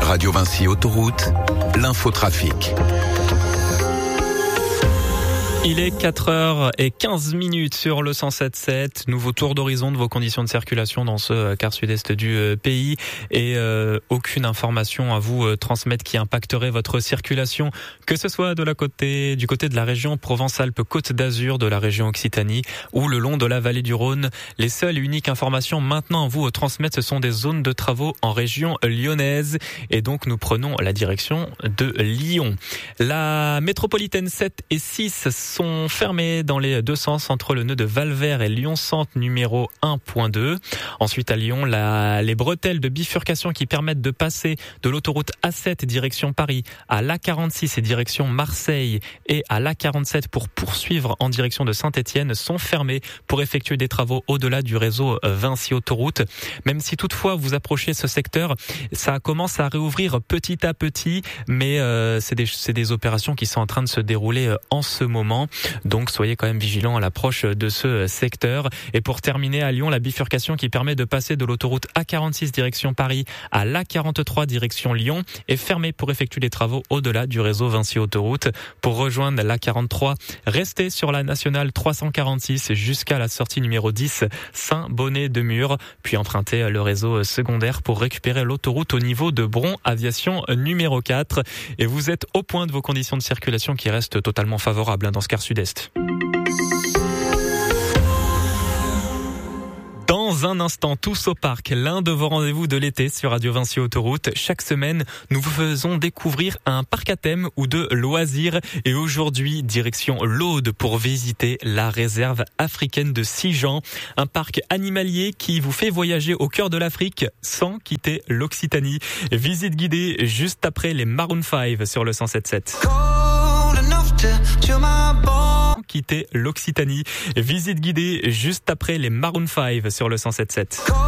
Radio Vinci Autoroute, l'infotrafic. Il est 4h15 sur le 107.7. Nouveau tour d'horizon de vos conditions de circulation dans ce quart sud-est du pays. Et aucune information à vous transmettre qui impacterait votre circulation, que ce soit du côté de la région Provence-Alpes-Côte d'Azur, de la région Occitanie ou le long de la vallée du Rhône. Les seules et uniques informations maintenant à vous transmettre, ce sont des zones de travaux en région lyonnaise. Et donc nous prenons la direction de Lyon. La métropolitaine 7 et 6 sont fermés dans les deux sens entre le nœud de Valvert et Lyon-Centre numéro 1.2. Ensuite à Lyon, les bretelles de bifurcation qui permettent de passer de l'autoroute A7 direction Paris à l'A46 et direction Marseille et à l'A47 pour poursuivre en direction de Saint-Étienne sont fermées pour effectuer des travaux au-delà du réseau Vinci Autoroute. Même si toutefois vous approchez ce secteur, ça commence à réouvrir petit à petit, mais c'est des opérations qui sont en train de se dérouler en ce moment. Donc soyez quand même vigilants à l'approche de ce secteur. Et pour terminer à Lyon, la bifurcation qui permet de passer de l'autoroute A46 direction Paris à l'A43 direction Lyon est fermée pour effectuer des travaux au-delà du réseau Vinci Autoroute. Pour rejoindre l'A43, restez sur la nationale 346 jusqu'à la sortie numéro 10 Saint-Bonnet-de-Mur, puis empruntez le réseau secondaire pour récupérer l'autoroute au niveau de Bron Aviation numéro 4. Et vous êtes au point de vos conditions de circulation qui restent totalement favorables dans ce quart sud-est. Dans un instant, tous au parc, l'un de vos rendez-vous de l'été sur Radio Vinci Autoroute. Chaque semaine, nous vous faisons découvrir un parc à thème ou de loisirs. Et aujourd'hui, direction l'Aude pour visiter la réserve africaine de Sijan. Un parc animalier qui vous fait voyager au cœur de l'Afrique sans quitter l'Occitanie. Visite guidée juste après les Maroon 5 sur le 107.7. Quitter l'Occitanie. Visite guidée juste après les Maroon 5 sur le 107.7.